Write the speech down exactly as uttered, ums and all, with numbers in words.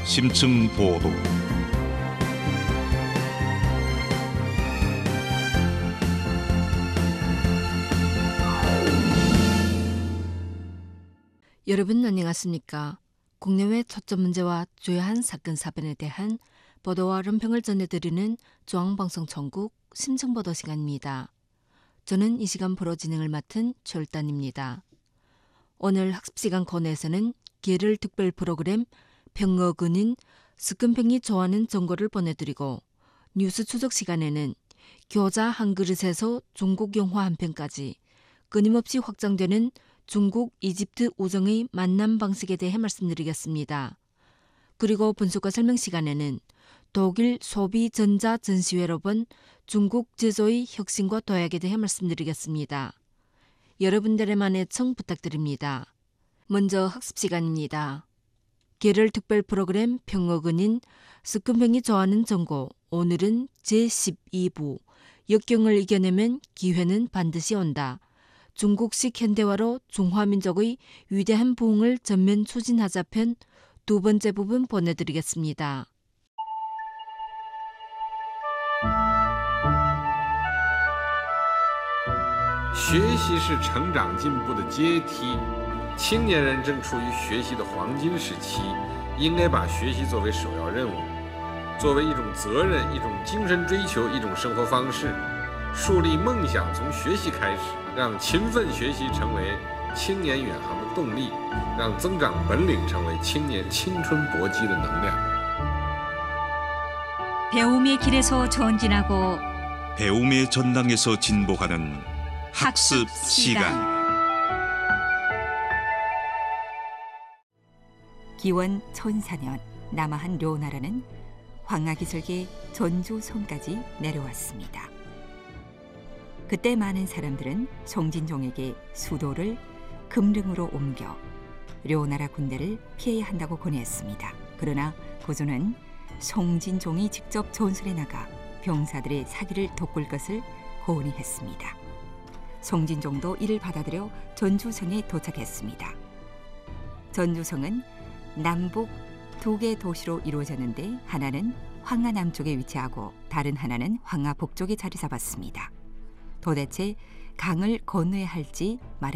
심층 보도. 여러분 안녕하십니까? 국내외 초점 문제와 주요한 사건 사변에 대한 보도와論평을 전해드리는 중앙방송 전국 심층보도 시간입니다. 저는 이 시간 프로 진행을 맡은 최울단입니다. 오늘 학습시간 코너에서는 계를 특별 프로그램 평어근인 스끈팽이 좋아하는 정보를 보내드리고, 뉴스 추적 시간에는 교자 한 그릇에서 중국 영화 한 편까지 끊임없이 확장되는 중국 이집트 우정의 만남 방식에 대해 말씀드리겠습니다. 그리고 분석과 설명 시간에는 독일 소비 전자 전시회로 본 중국 제조의 혁신과 도약에 대해 말씀드리겠습니다. 여러분들의 만회청 부탁드립니다. 먼저 학습 시간입니다. 계를 특별 프로그램 평어근인 스끈팽이 좋아하는 정보, 오늘은 제십이 부 역경을 이겨내면 기회는 반드시 온다. 중국식 현대화로 중화민족의 위대한 부흥을 전면 추진하자 편 두 번째 부분 보내드리겠습니다. 学习是成长进步的阶梯，青年人正处于学习的黄金时期，应该把学习作为首要任务，作为一种责任、一种精神追求、一种生活方式，树立梦想从学习开始，让勤奋学习成为青年远航的动力，让增长本领成为青年青春搏击的能量。 배움의 길에서 전진하고 배움의 전당에서 진보하는 학습 시간. 기원 천사 년 남아한 료나라는 황하기슭의 전주성까지 내려왔습니다. 그때 많은 사람들은 송진종에게 수도를 금릉으로 옮겨 료나라 군대를 피해야 한다고 권했습니다. 그러나 고조는 송진종이 직접 전술에 나가 병사들의 사기를 돋굴 것을 고언했습니다. 송진종도 이를 받아들여 전주성에 도착했습니다. 전주성은 남북 두 개 도시로 이루어졌는데 하나는 황하 남쪽에 위치하고 다른 하나는 황하 북쪽에 자리 잡았습니다. 도대체 강을 건너야 할지 말아야